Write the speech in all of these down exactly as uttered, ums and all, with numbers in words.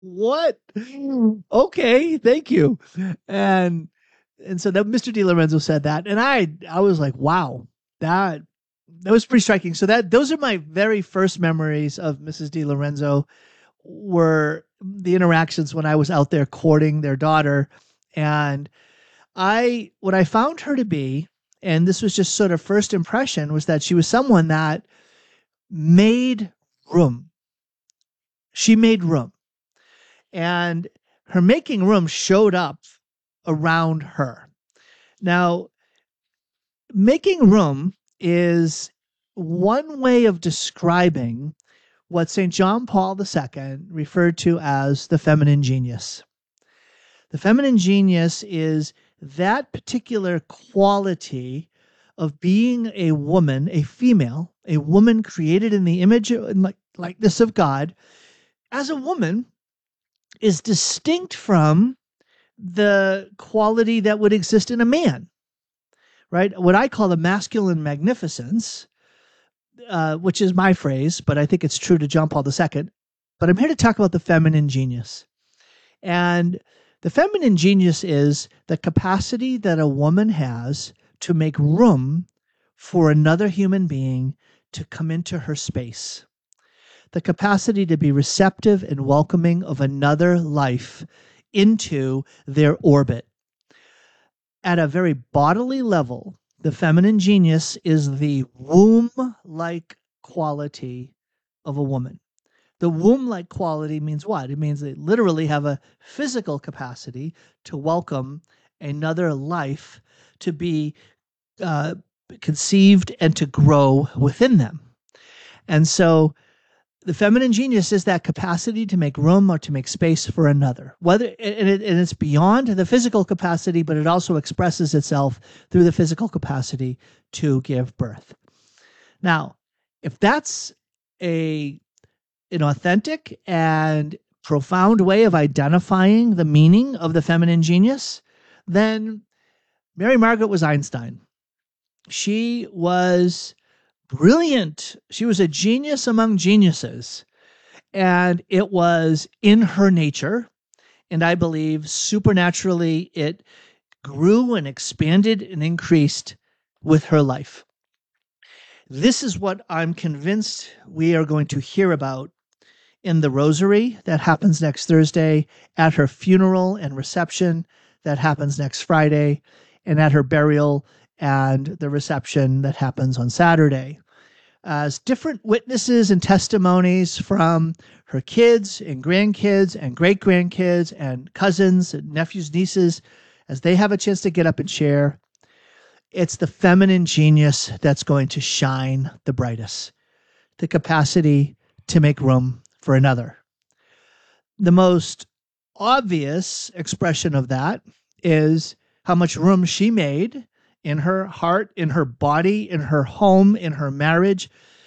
What? Okay, thank you. And and so that Mister DiLorenzo said that, and I I was like, wow, that that was pretty striking. So that those are my very first memories of Missus DiLorenzo were the interactions when I was out there courting their daughter. And I what I found her to be, and this was just sort of first impression, was that she was someone that made room. She made room. And her making room showed up around her. Now, making room is one way of describing what Saint John Paul the Second referred to as the feminine genius. The feminine genius is that particular quality of being a woman, a female, a woman created in the image and likeness of God, as a woman is distinct from the quality that would exist in a man, right? What I call the masculine magnificence, uh, which is my phrase, but I think it's true to John Paul the Second. But I'm here to talk about the feminine genius. And the feminine genius is the capacity that a woman has to make room for another human being to come into her space. The capacity to be receptive and welcoming of another life into their orbit. At a very bodily level, the feminine genius is the womb-like quality of a woman. The womb-like quality means what? It means they literally have a physical capacity to welcome another life to be uh, conceived and to grow within them. And so the feminine genius is that capacity to make room or to make space for another. Whether and, it, and it's beyond the physical capacity, but it also expresses itself through the physical capacity to give birth. Now, if that's a an authentic and profound way of identifying the meaning of the feminine genius, then Mary Margaret was Einstein. She was brilliant. She was a genius among geniuses. And it was in her nature. And I believe supernaturally it grew and expanded and increased with her life. This is what I'm convinced we are going to hear about in the rosary that happens next Thursday, at her funeral and reception that happens next Friday, and at her burial and the reception that happens on Saturday. As different witnesses and testimonies from her kids and grandkids and great-grandkids and cousins and nephews, nieces, as they have a chance to get up and share, it's the feminine genius that's going to shine the brightest. The capacity to make room for another. The most obvious expression of that is how much room she made in her heart, in her body, in her home, in her marriage,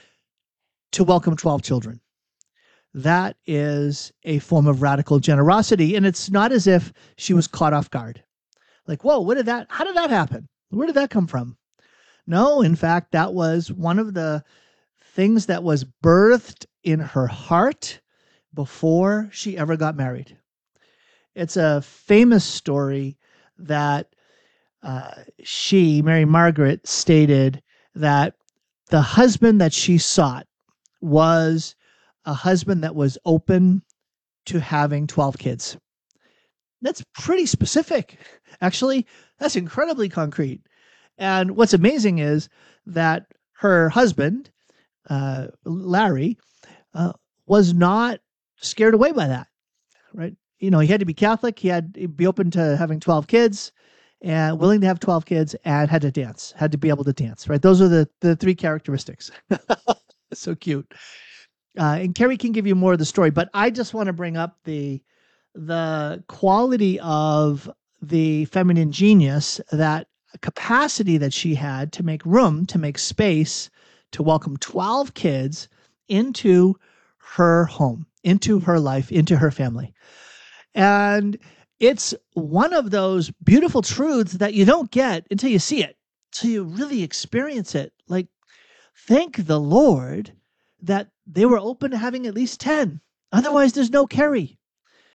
to welcome twelve children. That is a form of radical generosity. And it's not as if she was caught off guard. Like, whoa, what did that, how did that happen? Where did that come from? No, in fact, that was one of the things that was birthed in her heart before she ever got married. It's a famous story that uh, she, Mary Margaret, stated that the husband that she sought was a husband that was open to having twelve kids. That's pretty specific. Actually, that's incredibly concrete. And what's amazing is that her husband, uh, Larry, uh, was not scared away by that, right? You know, he had to be Catholic. He had to be open to having twelve kids and willing to have twelve kids and had to dance, had to be able to dance, right? Those are the, the three characteristics. So cute. Uh, and Carrie can give you more of the story, but I just want to bring up the the quality of the feminine genius, that capacity that she had to make room, to make space, to welcome twelve kids into her home, into her life, into her family. And it's one of those beautiful truths that you don't get until you see it, until you really experience it. Like, thank the Lord that they were open to having at least ten. Otherwise, there's no Carrie.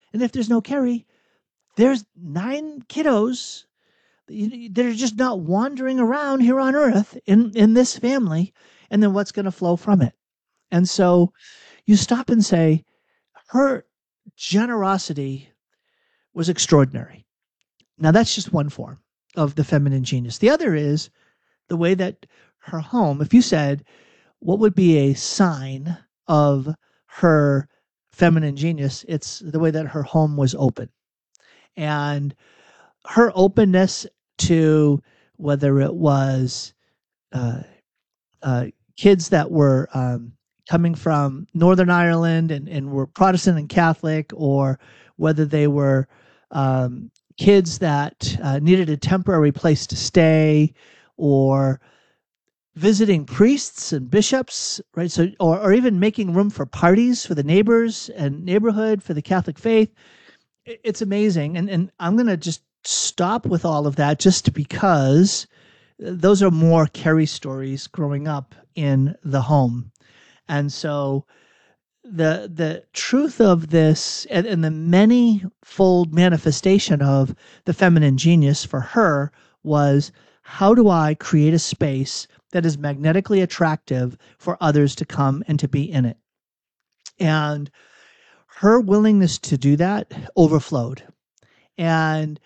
And if there's no Carrie, there's nine kiddos that are just not wandering around here on earth in, in this family. And then what's going to flow from it? And so you stop and say, her generosity was extraordinary. Now, that's just one form of the feminine genius. The other is the way that her home, if you said, what would be a sign of her feminine genius? It's the way that her home was open. And her openness to whether it was uh, uh, kids that were um, coming from Northern Ireland and, and were Protestant and Catholic, or whether they were um, kids that uh, needed a temporary place to stay, or visiting priests and bishops, right? So, or, or even making room for parties for the neighbors and neighborhood for the Catholic faith. It's amazing. And, and I'm going to just stop with all of that just because those are more Carrie stories growing up in the home. And so the the truth of this and, and the many-fold manifestation of the feminine genius for her was, how do I create a space that is magnetically attractive for others to come and to be in it? And her willingness to do that overflowed. And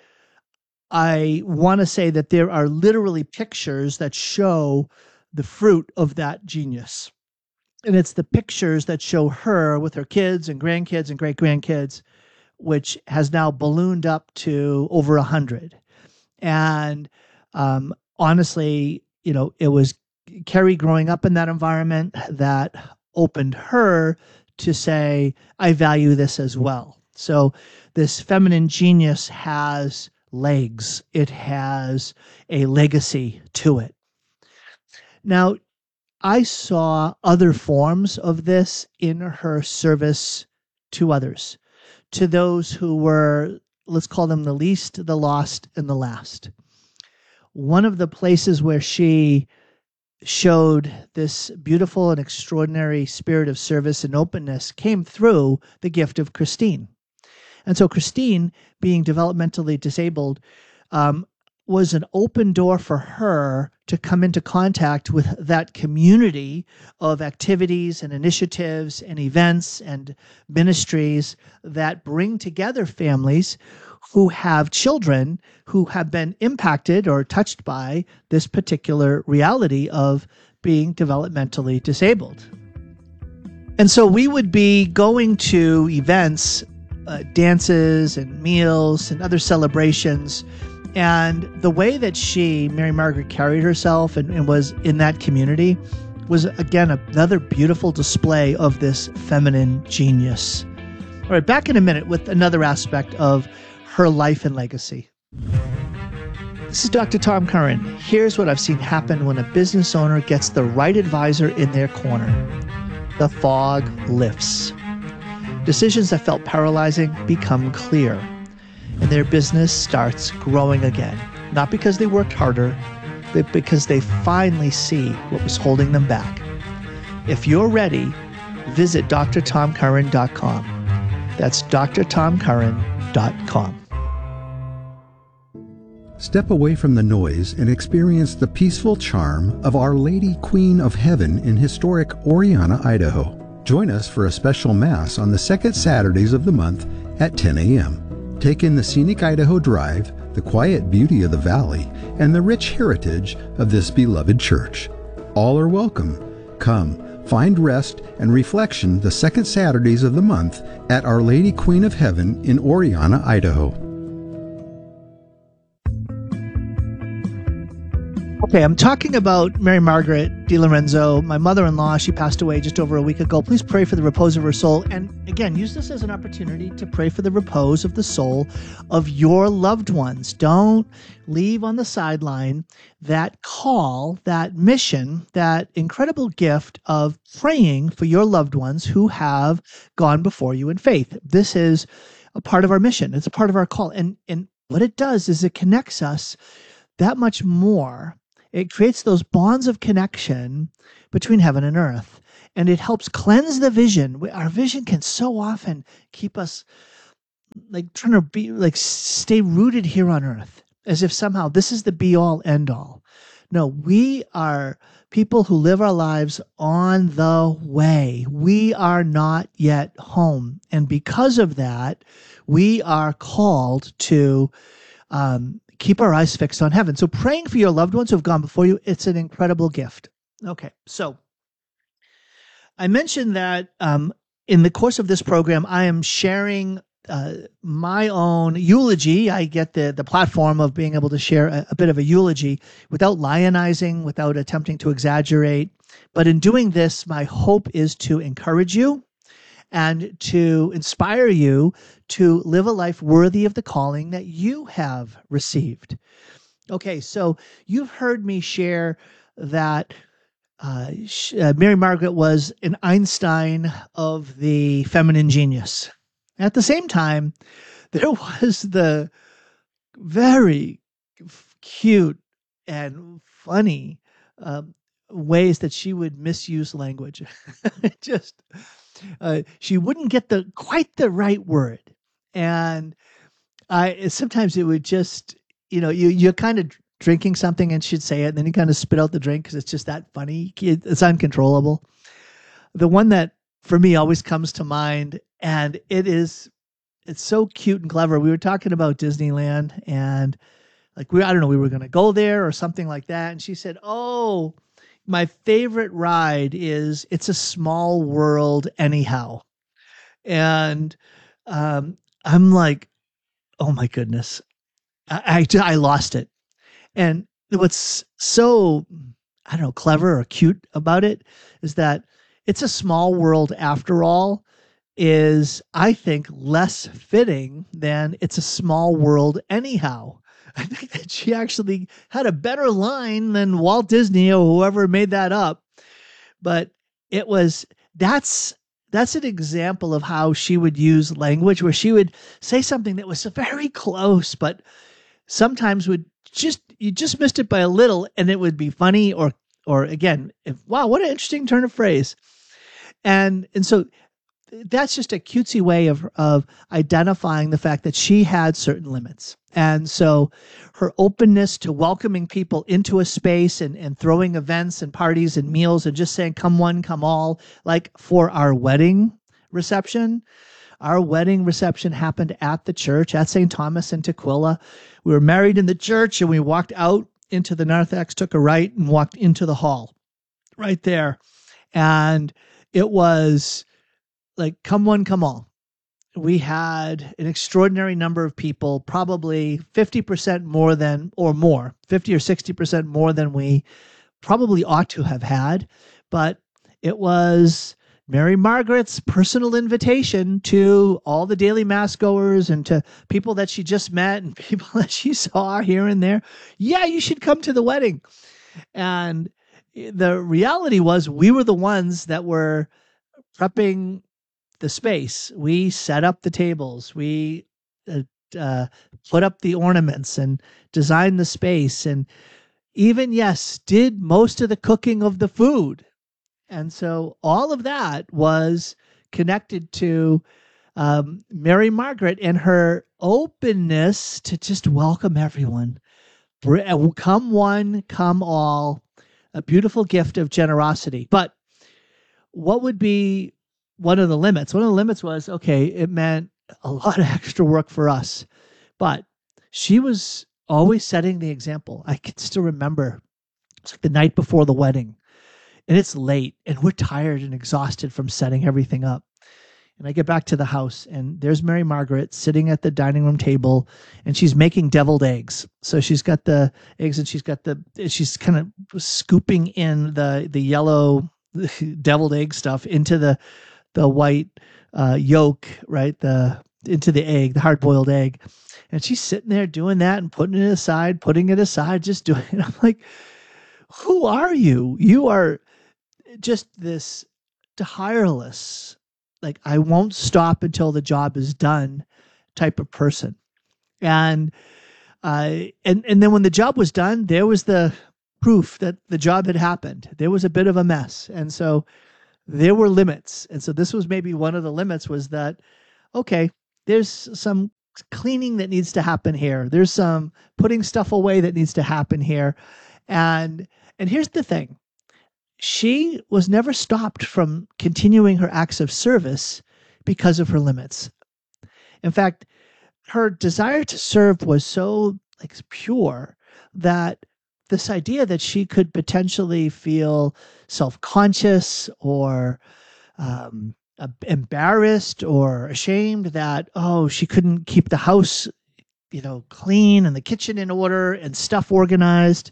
I want to say that there are literally pictures that show the fruit of that genius. And it's the pictures that show her with her kids and grandkids and great-grandkids, which has now ballooned up to over a hundred. And um, honestly, you know, it was Carrie growing up in that environment that opened her to say, I value this as well. So this feminine genius has legs. It has a legacy to it. Now, I saw other forms of this in her service to others, to those who were, let's call them the least, the lost, and the last. One of the places where she showed this beautiful and extraordinary spirit of service and openness came through the gift of Christine. And so Christine, being developmentally disabled, um, was an open door for her to come into contact with that community of activities and initiatives and events and ministries that bring together families who have children who have been impacted or touched by this particular reality of being developmentally disabled. And so we would be going to events, uh, dances and meals and other celebrations. And the way that she, Mary Margaret, carried herself and, and was in that community was, again, another beautiful display of this feminine genius. All right, back in a minute with another aspect of her life and legacy. This is Doctor Tom Curran. Here's what I've seen happen when a business owner gets the right advisor in their corner. The fog lifts. Decisions that felt paralyzing become clear. And their business starts growing again. Not because they worked harder, but because they finally see what was holding them back. If you're ready, visit D R tom curran dot com. That's D R tom curran dot com. Step away from the noise and experience the peaceful charm of Our Lady Queen of Heaven in historic Oriana, Idaho. Join us for a special Mass on the second Saturdays of the month at ten a.m. Take in the scenic Idaho Drive, the quiet beauty of the valley, and the rich heritage of this beloved church. All are welcome. Come, find rest and reflection the second Saturdays of the month at Our Lady Queen of Heaven in Oriana, Idaho. Okay, I'm talking about Mary Margaret DiLorenzo, my mother-in-law. She passed away just over a week ago. Please pray for the repose of her soul. And again, use this as an opportunity to pray for the repose of the soul of your loved ones. Don't leave on the sideline that call, that mission, that incredible gift of praying for your loved ones who have gone before you in faith. This is a part of our mission. It's a part of our call. And, and what it does is it connects us that much more. It creates those bonds of connection between heaven and earth, and it helps cleanse the vision. Our vision can so often keep us like trying to be like stay rooted here on earth as if somehow this is the be all end all. No, we are people who live our lives on the way. We are not yet home. And because of that, we are called to um, keep our eyes fixed on heaven. So praying for your loved ones who have gone before you, it's an incredible gift. Okay, so I mentioned that um, in the course of this program, I am sharing uh, my own eulogy. I get the the platform of being able to share a, a bit of a eulogy without lionizing, without attempting to exaggerate. But in doing this, my hope is to encourage you and to inspire you to live a life worthy of the calling that you have received. Okay, so you've heard me share that uh, uh, Mary Margaret was an Einstein of the feminine genius. At the same time, there was the very cute and funny uh, ways that she would misuse language. Just uh, she wouldn't get the quite the right word, and I sometimes it would just you know you you're kind of drinking something and she'd say it, and then you kind of spit out the drink because it's just that funny. It's uncontrollable. The one that for me always comes to mind, and it is it's so cute and clever. We were talking about Disneyland, and like we I don't know we were going to go there or something like that, and she said, "Oh, my favorite ride is It's a Small World Anyhow." And um, I'm like, "Oh my goodness, I, I I lost it." And what's so I don't know clever or cute about it is that It's a Small World after all is, I think, less fitting than It's a Small World Anyhow. I think that she actually had a better line than Walt Disney or whoever made that up. But it was, that's, that's an example of how she would use language where she would say something that was very close, but sometimes would just, you just missed it by a little and it would be funny or, or again, if, wow, what an interesting turn of phrase. And, and so that's just a cutesy way of, of identifying the fact that she had certain limits. And so her openness to welcoming people into a space and, and throwing events and parties and meals and just saying, come one, come all, like for our wedding reception. Our wedding reception happened at the church at Saint Thomas in Tukwila. We were married in the church and we walked out into the narthex, took a right and walked into the hall right there. And it was like, come one, come all. We had an extraordinary number of people, probably fifty percent more than, or more, fifty or sixty percent more than we probably ought to have had. But it was Mary Margaret's personal invitation to all the daily mass goers and to people that she just met and people that she saw here and there. Yeah, you should come to the wedding. And the reality was we were the ones that were prepping the space. We set up the tables. We uh, uh, put up the ornaments and designed the space. And even, yes, did most of the cooking of the food. And so all of that was connected to um, Mary Margaret and her openness to just welcome everyone. Come one, come all. A beautiful gift of generosity. But what would be one of the limits? One of the limits was, okay, it meant a lot of extra work for us. But she was always setting the example. I can still remember it's like the night before the wedding. And it's late and we're tired and exhausted from setting everything up. And I get back to the house and there's Mary Margaret sitting at the dining room table and she's making deviled eggs. So she's got the eggs and she's got the, she's kind of scooping in the, the yellow deviled egg stuff into the, the white uh, yolk, right? The, into the egg, the hard boiled egg. And she's sitting there doing that and putting it aside, putting it aside, just doing it. I'm like, who are you? You are just this tireless, like, I won't stop until the job is done type of person. And, uh, and, and then when the job was done, there was the proof that the job had happened. There was a bit of a mess. And so there were limits. And so this was maybe one of the limits was that, okay, there's some cleaning that needs to happen here. There's some putting stuff away that needs to happen here. And and here's the thing. She was never stopped from continuing her acts of service because of her limits. In fact, her desire to serve was so like pure that this idea that she could potentially feel self-conscious or um, embarrassed or ashamed that, oh, she couldn't keep the house, you know, clean and the kitchen in order and stuff organized.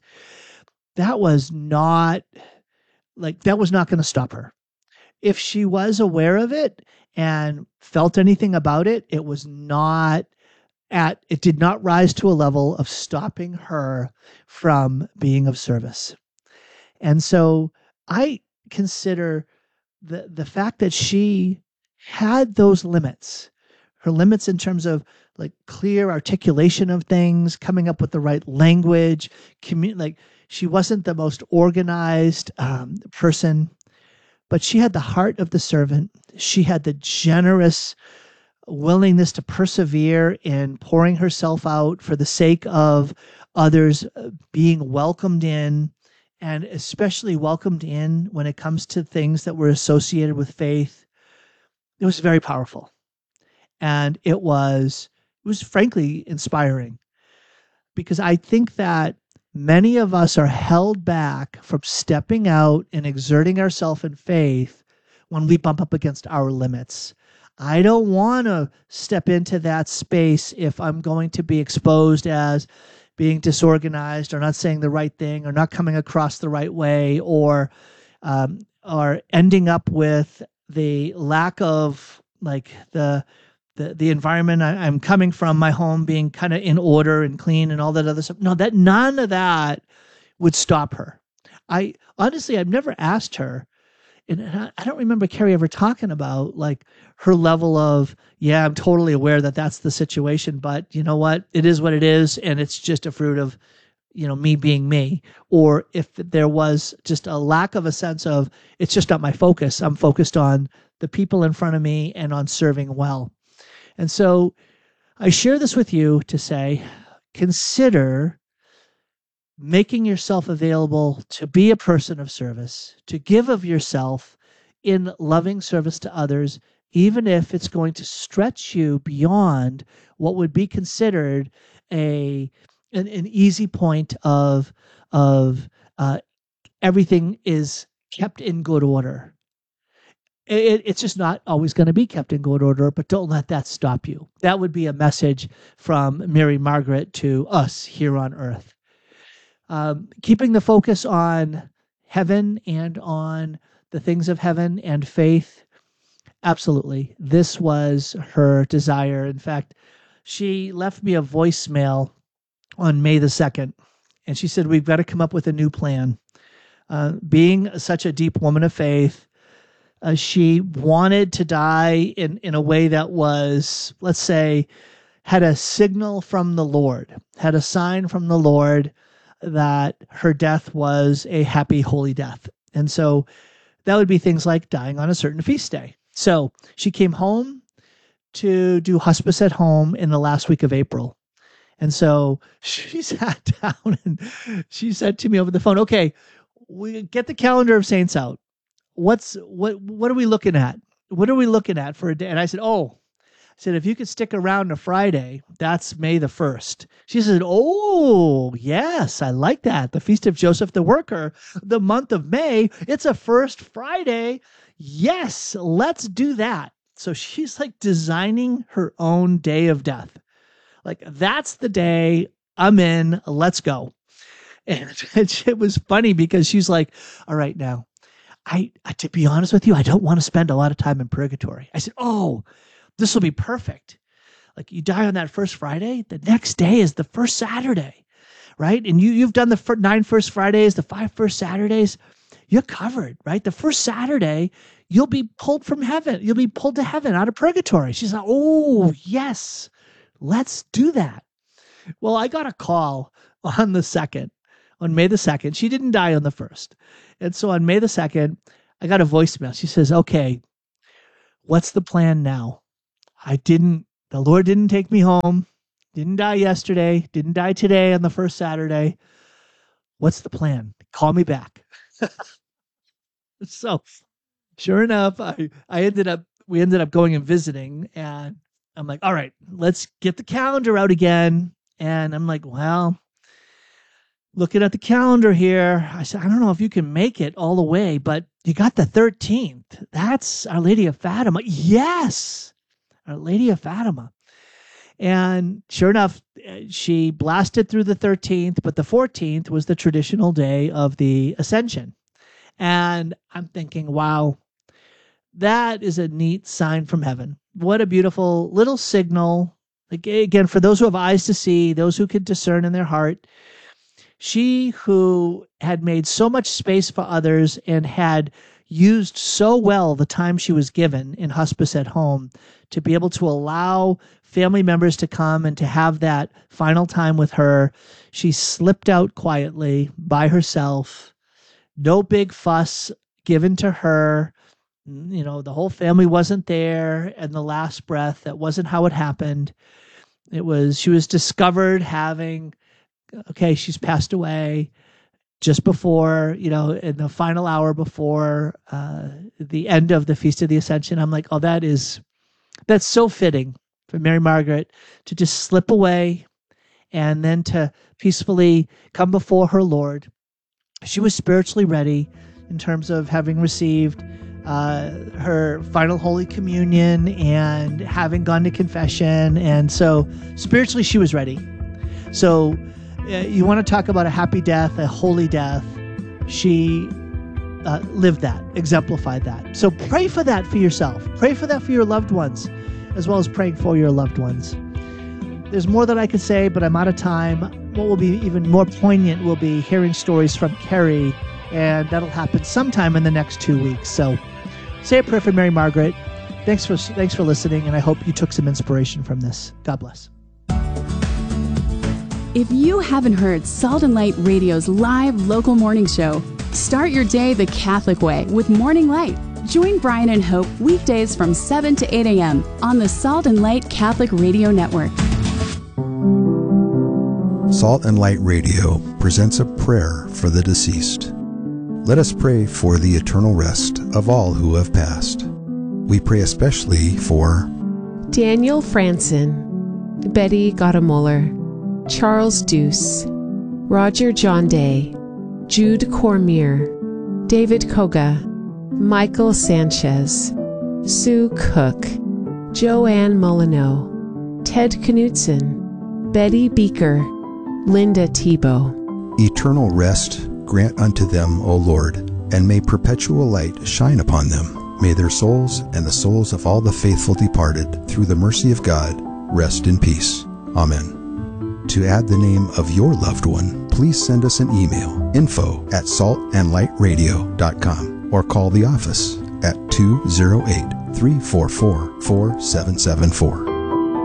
That was not like, that was not going to stop her. If she was aware of it and felt anything about it, it was not at, it did not rise to a level of stopping her from being of service. And so I consider the, the fact that she had those limits, her limits in terms of like clear articulation of things, coming up with the right language, commun- like she wasn't the most organized um, person, but she had the heart of the servant. She had the generous willingness to persevere in pouring herself out for the sake of others being welcomed in, and especially welcomed in when it comes to things that were associated with faith. It was very powerful. And it was, it was frankly inspiring, because I think that many of us are held back from stepping out and exerting ourselves in faith when we bump up against our limits. I don't want to step into that space if I'm going to be exposed as being disorganized or not saying the right thing or not coming across the right way, or um, or ending up with the lack of like the the the environment I, I'm coming from, my home being kind of in order and clean and all that other stuff. No, that none of that would stop her. I honestly, I've never asked her, and I, I don't remember Carrie ever talking about like her level of, yeah, I'm totally aware that that's the situation, but you know what? It is what it is, and it's just a fruit of, you know, me being me. Or if there was just a lack of a sense of, it's just not my focus. I'm focused on the people in front of me and on serving well. And so I share this with you to say, consider making yourself available to be a person of service, to give of yourself in loving service to others, even if it's going to stretch you beyond what would be considered a an, an easy point of of uh, everything is kept in good order. It, it's just not always going to be kept in good order, but don't let that stop you. That would be a message from Mary Margaret to us here on earth. Um, keeping the focus on heaven and on the things of heaven and faith, absolutely. This was her desire. In fact, she left me a voicemail on May the second, and she said, we've got to come up with a new plan. Uh, being such a deep woman of faith, uh, she wanted to die in, in a way that was, let's say, had a signal from the Lord, had a sign from the Lord that her death was a happy, holy death. And so that would be things like dying on a certain feast day. So she came home to do hospice at home in the last week of April. And so she sat down and she said to me over the phone, okay, we get the calendar of saints out. What's what what are we looking at? What are we looking at for a day? And I said, oh, I said, if you could stick around to Friday, that's May the first. She said, oh, yes, I like that. The Feast of Joseph the Worker, the month of May, it's a first Friday. Yes, let's do that. So she's like designing her own day of death. Like, that's the day, I'm in, let's go. And it was funny because she's like, all right, now, I, to be honest with you, I don't want to spend a lot of time in purgatory. I said, oh, this will be perfect. Like, you die on that first Friday, the next day is the first Saturday, right? And you, you've done the fir- nine first Fridays, the five first Saturdays, you're covered, right? The first Saturday, you'll be pulled from heaven. You'll be pulled to heaven out of purgatory. She's like, oh, yes, let's do that. Well, I got a call on the second, on May the second. She didn't die on the first. And so on May the second, I got a voicemail. She says, okay, what's the plan now? I didn't the Lord didn't take me home, didn't die yesterday, didn't die today on the first Saturday. What's the plan? Call me back. So sure enough, I, I ended up, we ended up going and visiting, and I'm like, all right, let's get the calendar out again. And I'm like, well, looking at the calendar here, I said, I don't know if you can make it all the way, but you got the thirteenth. That's Our Lady of Fatima. Yes, Our Lady of Fatima. And sure enough, she blasted through the thirteenth, but the fourteenth was the traditional day of the Ascension. And I'm thinking, wow, that is a neat sign from heaven. What a beautiful little signal. Again, for those who have eyes to see, those who could discern in their heart, she who had made so much space for others and had used so well the time she was given in hospice at home to be able to allow family members to come and to have that final time with her. She slipped out quietly by herself. No big fuss given to her. You know, the whole family wasn't there and the last breath. That wasn't how it happened. It was, she was discovered having, okay, she's passed away just before, you know, in the final hour before uh, the end of the Feast of the Ascension. I'm like, oh, that is, that's so fitting for Mary Margaret to just slip away and then to peacefully come before her Lord. She was spiritually ready in terms of having received uh, her final Holy Communion and having gone to confession. And so spiritually, she was ready. So uh, you want to talk about a happy death, a holy death. She uh, lived that, exemplified that. So pray for that for yourself. Pray for that for your loved ones, as well as praying for your loved ones. There's more that I could say, but I'm out of time. What will be even more poignant will be hearing stories from Carrie, and that'll happen sometime in the next two weeks. So say a prayer for Mary Margaret. Thanks for thanks for listening, and I hope you took some inspiration from this. God bless. If you haven't heard Salt and Light Radio's live local morning show, start your day the Catholic way with Morning Light. Join Brian and Hope weekdays from seven to eight a.m. on the Salt and Light Catholic Radio Network. Salt and Light Radio presents a prayer for the deceased. Let us pray for the eternal rest of all who have passed. We pray especially for Daniel Franson, Betty Gottemoeller, Charles Deuce, Roger John Day, Jude Cormier, David Koga, Michael Sanchez, Sue Cook, Joanne Molyneux, Ted Knutson, Betty Beaker, Linda Tebow. eternal rest grant unto them, O Lord, and may perpetual light shine upon them. May their souls and the souls of all the faithful departed, through the mercy of God, rest in peace. Amen. To add the name of your loved one, please send us an email, info at salt and light radio dot com, or call the office at two oh eight, three four four, four seven seven four.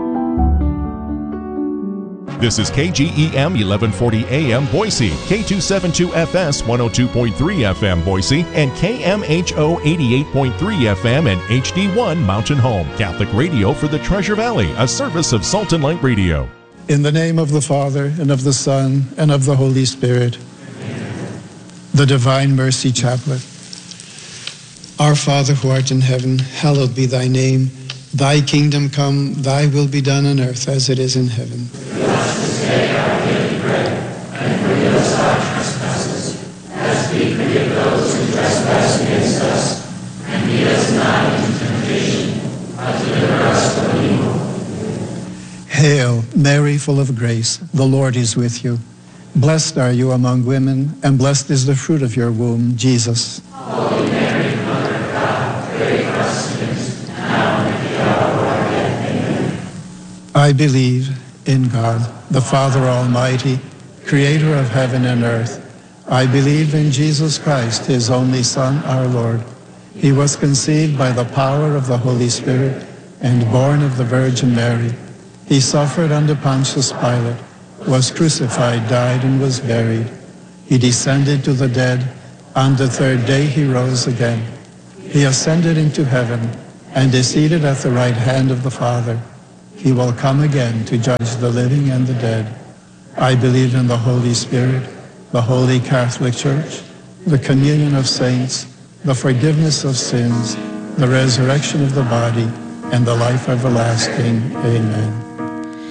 This is K G E M eleven forty A M Boise, K two seventy-two F S one oh two point three F M Boise, and K M H O eighty-eight point three F M and H D one Mountain Home. Catholic radio for the Treasure Valley, a service of Salt and Light Radio. In the name of the Father, and of the Son, and of the Holy Spirit. Amen. The Divine Mercy Chaplet. Our Father who art in heaven, hallowed be thy name. Thy kingdom come, thy will be done on earth as it is in heaven. Give us this day our daily bread, and forgive us our trespasses, as we forgive those who trespass against us. And lead us not into temptation, but deliver us from evil. Hail, Mary, full of grace, the Lord is with you. Blessed are you among women, and blessed is the fruit of your womb, Jesus. Holy Mary, Mother of God, pray for us sinners, now and at the hour of our death. Amen. I believe in God, the Father Almighty, creator of heaven and earth. I believe in Jesus Christ, his only Son, our Lord. He was conceived by the power of the Holy Spirit and born of the Virgin Mary. He suffered under Pontius Pilate, was crucified, died, and was buried. He descended to the dead. On the third day he rose again. He ascended into heaven and is seated at the right hand of the Father. he will come again to judge the living and the dead. I believe in the Holy Spirit, the Holy Catholic Church, the communion of saints, the forgiveness of sins, the resurrection of the body, and the life everlasting. Amen.